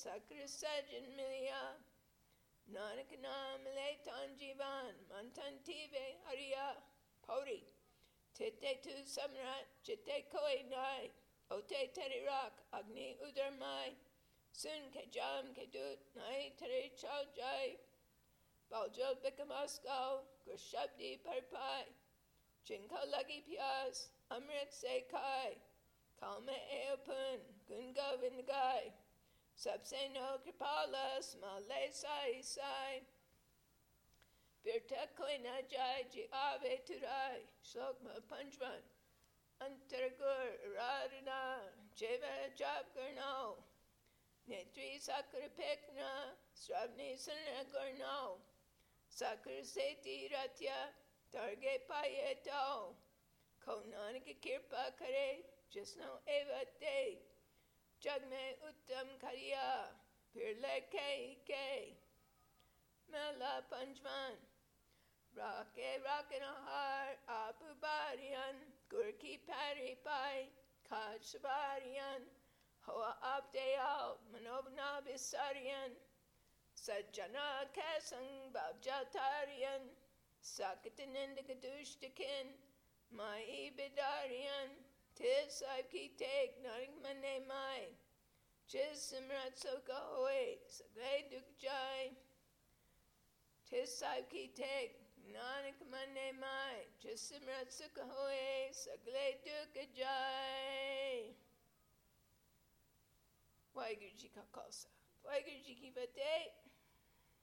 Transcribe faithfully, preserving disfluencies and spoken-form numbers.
sakra sajan miliya, nanak naam le tan jivan, mantan tive hariya, pori, tite tu samrat, chite koi nai, ote terirak, agni udarmai, sun ke jam ke dut, nai teri chal jai, baljal bikamaskal, grshabdi parpai, chinka lagi pyas, amrit se kai, kalma eopun, gunga vingai, sabse no kripala, smale sai sai, birta koina jai ji ave turai, shlokma panjvan, antargur radana, jeva jab gurno, netri sakra pekna, sravni sana gurno, sakra seti ratya, targe payeto, ko nanak kirpa kare, jisno eva de, jag mein uttam kariya, phir leke ke, mela panjvan, rake rakanahar, apu bariyan, gurki pari pai, kaj sabariyan, hoa abdeyal, manobna bisariyan, sajjana kasang babjatariyan, sakatanindagadushthakin, mai bidariyan, tis saib ki tek narik mane mai, chis simrat soka hoy, sagle duk jai, tis saib ki tek narik mane mai, chis simrat soka hoy, sagle duk jai. Waheguru Ji Ka Khalsa, Waheguru Ji Ki Fateh.